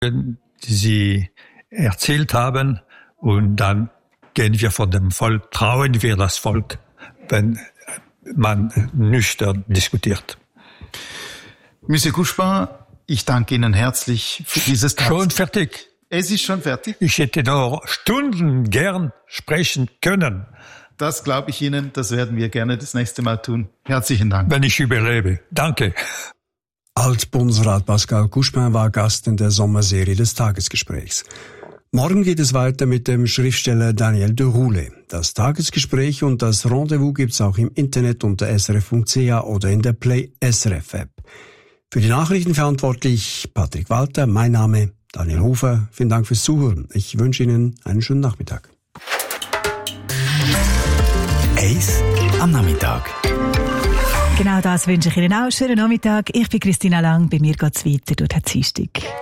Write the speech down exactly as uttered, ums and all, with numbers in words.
die Sie erzählt haben, und dann gehen wir vor dem Volk, trauen wir das Volk, wenn man nüchtern diskutiert. Monsieur Couchepin, ich danke Ihnen herzlich für dieses Tag. Schon fertig. Es ist schon fertig. Ich hätte noch Stunden gern sprechen können. Das glaube ich Ihnen, das werden wir gerne das nächste Mal tun. Herzlichen Dank. Wenn ich überlebe. Danke. Altbundesrat Pascal Couchepin war Gast in der Sommerserie des Tagesgesprächs. Morgen geht es weiter mit dem Schriftsteller Daniel de Roulet. Das Tagesgespräch und das Rendezvous gibt's auch im Internet unter s r f punkt c h oder in der Play S R F App. Für die Nachrichten verantwortlich Patrick Walter, mein Name Daniel Hofer. Vielen Dank fürs Zuhören. Ich wünsche Ihnen einen schönen Nachmittag. Eis am Nachmittag. Genau das wünsche ich Ihnen auch. Schönen Nachmittag. Ich bin Christina Lang. Bei mir geht es weiter durch den Dienstag.